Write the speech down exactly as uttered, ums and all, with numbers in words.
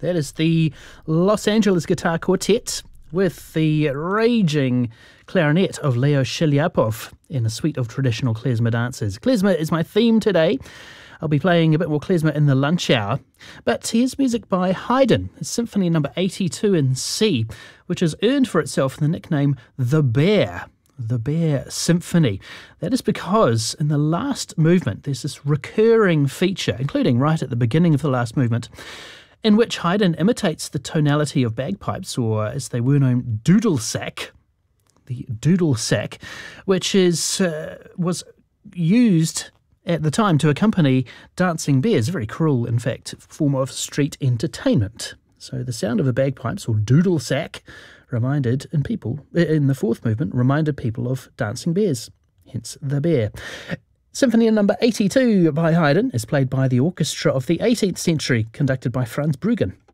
That is the Los Angeles Guitar Quartet with the raging clarinet of Leo Shiliapov in a suite of traditional klezmer dances. Klezmer is my theme today. I'll be playing a bit more klezmer in the lunch hour. But here's music by Haydn, Symphony number eighty-two in C, which has earned for itself the nickname The Bear. The Bear Symphony. That is because in the last movement there's this recurring feature, including right at the beginning of the last movement, in which Haydn imitates the tonality of bagpipes, or as they were known, doodle sack, the doodle sack, which is uh, was used at the time to accompany dancing bears, a very cruel, in fact, form of street entertainment. So the sound of the bagpipes, or doodle sack, reminded in people, in the fourth movement, reminded people of dancing bears, hence the bear. Symphony number eighty-two by Haydn is played by the orchestra of the eighteenth century, conducted by Franz Bruggen.